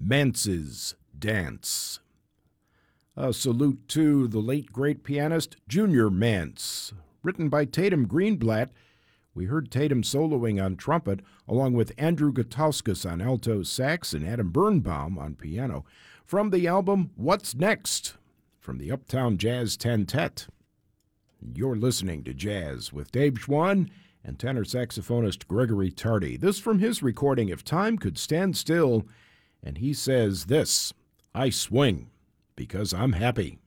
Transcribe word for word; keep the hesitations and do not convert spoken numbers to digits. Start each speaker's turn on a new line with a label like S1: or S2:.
S1: Mance's Dance. A salute to the late great pianist Junior Mance. Written by Tatum Greenblatt, we heard Tatum soloing on trumpet, along with Andrew Gutauskas on alto sax and Adam Birnbaum on piano, from the album What's Next? From the Uptown Jazz Tentet. You're listening to Jazz with Dave Schwann and tenor saxophonist Gregory Tardy. This from his recording, If Time Could Stand Still, and he says this: I swing because I'm happy.